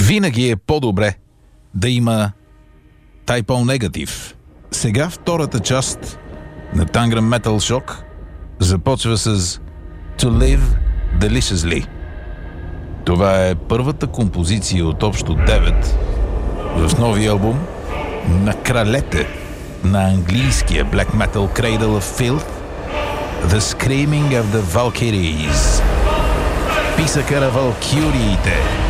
Винаги е по-добре да има Type O Negative. Сега втората част на Tangram Metal Shock започва с To Live Deliciously. Това е първата композиция от общо 9 в новия албум на кралете на английския black metal Cradle of Filth, The Screaming of the Valkyries. Писъка на валкюриите.